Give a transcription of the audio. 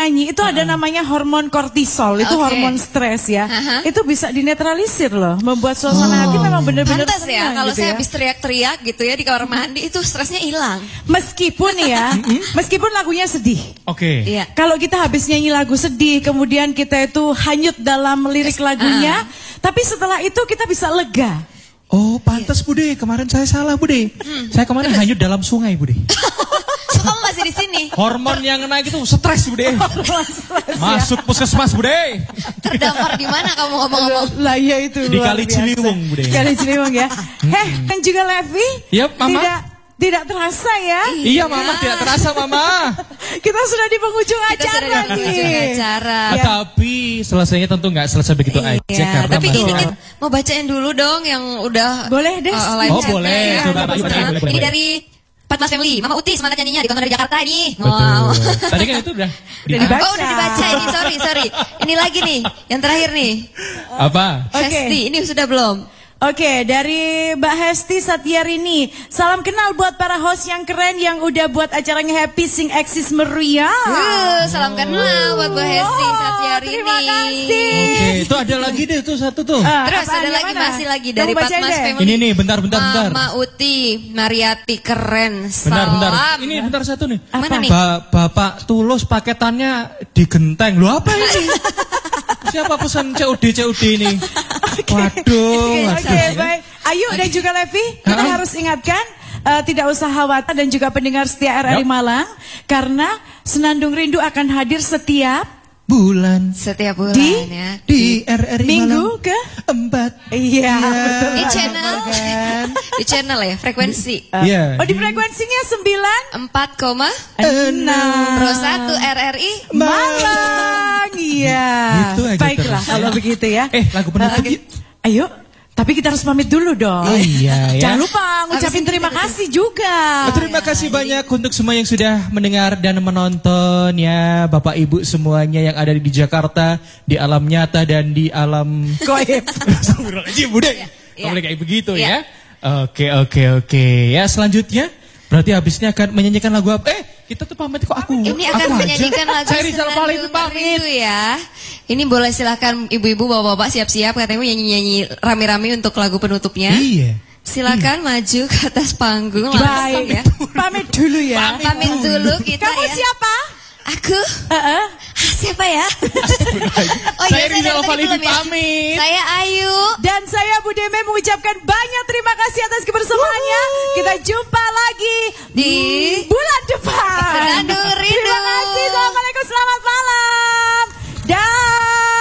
nyanyi itu ada namanya hormon kortisol, itu hormon stres ya. Itu bisa dinetralisir loh, membuat suasana hati memang benar-benar pantas ya, kalau gitu saya ya. habis teriak-teriak gitu ya di kamar mandi itu stresnya hilang. Meskipun ya, meskipun lagunya sedih. Oke. Iya. Kalau kita habis nyanyi lagu sedih, kemudian kita itu hanyut dalam lirik lagunya, tapi setelah itu kita bisa lega. Oh, pantas Bude. Kemarin saya salah Bude. Saya kemarin hanyut dalam sungai Bude. So, kamu masih di sini. Hormon yang naik itu stres Bude. Masuk puskesmas Bude. Terdampar di mana kamu ngomong-ngomong? Lah ya itu Di luar Kali biasa. Ciliwung Bude. Kali Ciliwung ya. Dan juga Levi. Yap, Mama. Tidak terasa ya. Iya Mama, tidak terasa Mama. Kita sudah di penghujung acara sudah di penghujung nih. acara. Tapi selesainya tentu nggak selesai begitu aja karena Tapi masih- ini mau bacain dulu dong yang udah Boleh deh. live Oh, chat-nya boleh. ya. Coba, boleh. Ini dari Fatmas Family, Mama Uti semangat nyanyinya di dari Jakarta nih. Betul. Tadi kan itu udah dibaca. Oh udah dibaca ini, sorry. Ini lagi nih, yang terakhir nih. Apa? Oke. Hesti, ini sudah belum? Oke, dari Mbak Hesti Satyarini. Salam kenal buat para host yang keren yang udah buat acaranya Happy Sing Eksis Meriah. Salam kenal buat Bu Hesti Satyarini. Terima kasih. Oke, itu ada lagi deh tuh satu tuh. Terus Apaan, ada yang lagi mana? masih lagi Kamu dari bacain Fatmas deh. Family. Ini nih, bentar. Mama Uti, Mariati keren. Bentar. Salam. Ini bentar satu nih. Mana nih? Bapak Tulus paketannya digenteng. Lu apa ini? Siapa pesan COD ini? Waduh. Oke, baik. Ayu dan juga Levi, kita harus ingatkan tidak usah khawatir dan juga pendengar setia RRI Malang karena Senandung Rindu akan hadir setiap bulan Setiap bulan Di- ya. di RRI minggu Malang ke 4. Iya, betul. Di banget. channel, di channel ya, frekuensi. Iya. Oh, di frekuensinya 4,6 Pro 1 RRI. Malang. Iya. Gitu aja Baiklah terus, kalau ya. begitu ya. Lagu penutup yuk. Ayo. Tapi kita harus pamit dulu dong. Oh iya ya. Jangan lupa ngucapin terima kasih juga. Terima kasih banyak untuk semua yang sudah mendengar dan menonton ya, Bapak Ibu semuanya yang ada di Jakarta, di alam nyata dan di alam Goib. Astagfirullahaladzim, Bude. Nggak boleh kayak begitu ya. Oke. Ya, selanjutnya berarti habisnya akan menyanyikan lagu apa? Kita tuh pamit kok aku. Ini akan aku menyanyikan lagu Saya Rizal Paling Senandung pamit. Rindu ya. Ini boleh silakan ibu-ibu bapak-bapak siap-siap katanya nyanyi-nyanyi rame-rame untuk lagu penutupnya. Iya. Silakan maju ke atas panggung langsung ya. Pamit dulu ya. Pamit dulu kita Kamu ya. siapa? Aku. Siapa ya? Oh Saya iya, Rizal dari tadi Paling belum ya. pamit. Saya Ayu. Dan saya Bu Deme mengucapkan banyak terima kasih atas kebersamaannya. Kita jumpa lagi Di bulan depan. Senandung Rindu. Terima kasih. Assalamualaikum. Selamat malam.